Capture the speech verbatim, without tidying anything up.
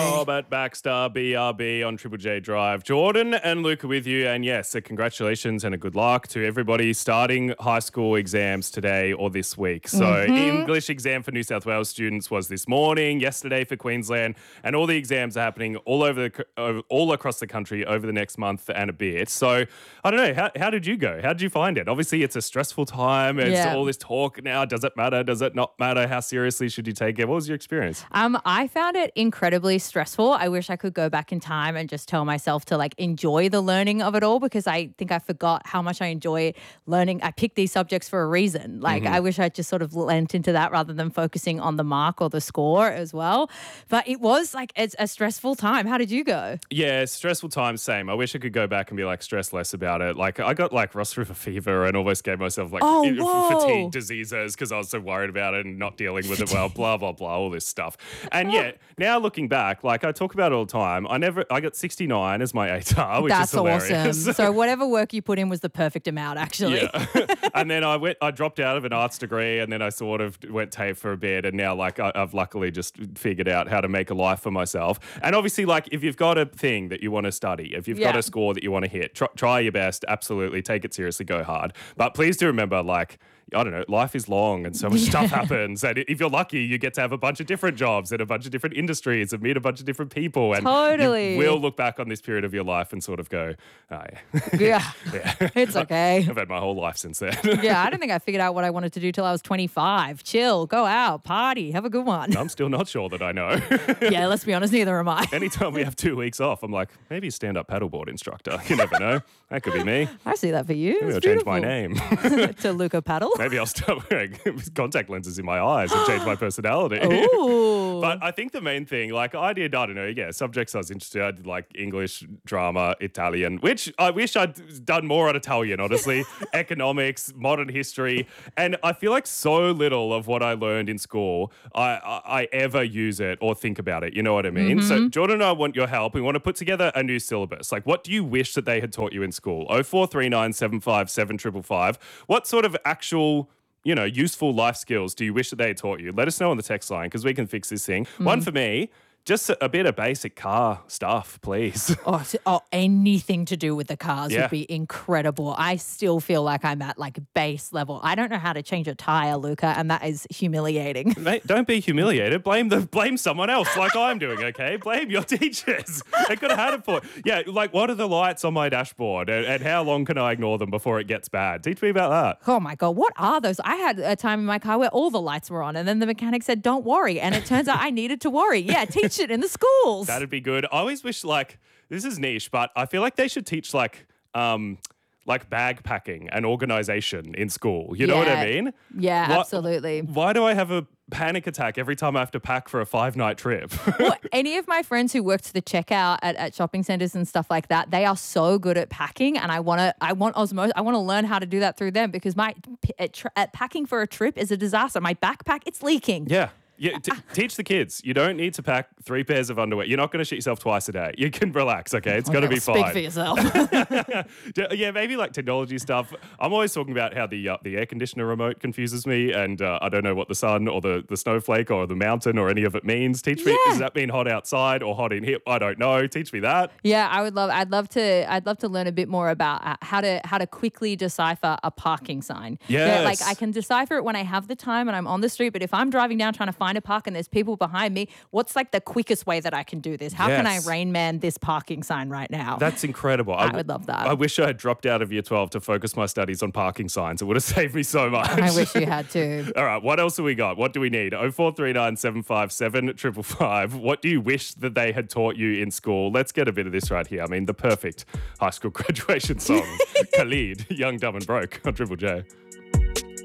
Robert Baxter, B R B on Triple J Drive. Jordan and Luke are with you. And yes, a congratulations and a good luck to everybody starting high school exams today or this week. So Mm-hmm. English exam for New South Wales students was this morning, yesterday for Queensland, and all the exams are happening all over the co- over- all across the country over the next month and a bit. So I don't know, how, how did you go? How did you find it? Obviously, it's a stressful time. It's Yeah. all this talk now. Does it matter? Does it not matter? How seriously should you take it? What was your experience? Um, I found it incredibly stressful. I wish I could go back in time and just tell myself to like enjoy the learning of it all, because I think I forgot how much I enjoy learning. I picked these subjects for a reason. Like I wish I just sort of lent into that rather than focusing on the mark or the score as well. But it was like it's a stressful time. How did you go? Yeah, stressful times, same. I wish I could go back and be like stress less about it. Like I got like Ross River fever and almost gave myself like Oh, f- whoa. fatigue diseases because I was so worried about it and not dealing with it well, blah, blah, blah, all this stuff. And yeah, now looking back, like I talk about it all the time, I never, I got sixty-nine as my A T A R, which That's is hilarious. awesome. So whatever work you put in was the perfect amount, actually. Yeah. And then I went, I dropped out of an arts degree and then I sort of went TAFE for a bit. And now, like, I, I've luckily just figured out how to make a life for myself. And obviously, like, if you've got a thing that you want to study, if you've got Yeah. a score that you want to hit, try, try your best. Absolutely. Take it seriously. Go hard. But please do remember, like, I don't know, life is long and so much stuff happens. And if you're lucky, you get to have a bunch of different jobs and a bunch of different industries and meet a bunch of different people. And Totally. you will look back on this period of your life and sort of go, oh, yeah. Yeah. yeah. It's okay. I've had my whole life since then. Yeah, I don't think I figured out what I wanted to do till I was twenty-five. Chill, go out, party, have a good one. I'm still not sure that I know. Yeah, let's be honest, neither am I. Anytime we have two weeks off, I'm like, maybe a stand-up paddleboard instructor. You never know. That could be me. I see that for you. Maybe It's I'll change my beautiful. name. To Luca Paddle. Maybe I'll start wearing contact lenses in my eyes and change my personality. Ooh. But I think the main thing, like I did, I don't know, yeah, subjects I was interested in. I did like English, drama, Italian, which I wish I'd done more on Italian, honestly. Economics, modern history. And I feel like so little of what I learned in school, I, I, I ever use it or think about it. You know what I mean? So Jordan and I want your help. We want to put together a new syllabus. Like, what do you wish that they had taught you in school? oh four three nine seven five seven five five. What sort of actual, you know, useful life skills do you wish that they had taught you? Let us know on the text line because we can fix this thing. One for me, just a, a bit of basic car stuff, please. Oh, so- oh, anything to do with the cars Yeah. would be incredible. I still feel like I'm at like base level. I don't know how to change a tire, Luca, and that is humiliating. Mate, don't be humiliated. Blame the blame someone else like I'm doing, okay? Blame your teachers. They could have had it for Yeah, like what are the lights on my dashboard and, and how long can I ignore them before it gets bad? Teach me about that. Oh my God, what are those? I had a time in my car where all the lights were on, and then the mechanic said, don't worry. And it turns out I needed to worry. Yeah, teach it in the schools. That'd be good. I always wish, like, this is niche, but I feel like they should teach, like, um, like bag packing and organization in school. You know what I Yeah. mean? Yeah, Why- absolutely. Why do I have a panic attack every time I have to pack for a five-night trip? Well, any of my friends who worked the checkout at, at shopping centers and stuff like that, they are so good at packing, and I want to, I want osmosis, I want to learn how to do that through them, because my p- at tra- at packing for a trip is a disaster. My backpack, it's leaking. Yeah. Yeah, t- teach the kids. You don't need to pack three pairs of underwear. You're not going to shit yourself twice a day. You can relax, okay? It's going to be Speak fine. for yourself. D- Yeah, maybe like technology stuff. I'm always talking about how the uh, the air conditioner remote confuses me, and uh, I don't know what the sun or the, the snowflake or the mountain or any of it means. Teach me. Yeah. Does that mean hot outside or hot in here? I don't know. Teach me that. Yeah, I would love. I'd love to. I'd love to learn a bit more about uh, how to how to quickly decipher a parking sign. Yeah, like Yes. I can decipher it when I have the time and I'm on the street. But if I'm driving down trying to find a park and there's people behind me, what's like the quickest way that I can do this? How can I Yes. Rain Man this parking sign right now? That's incredible. I would love that. I wish I had dropped out of year twelve to focus my studies on parking signs. It would have saved me so much. I wish you had to. All right, what else have we got? What do we need? oh four three nine seven five seven five five five. What do you wish that they had taught you in school? Let's get a bit of this right here. I mean, the perfect high school graduation song. Khalid, Young, Dumb and Broke on Triple J.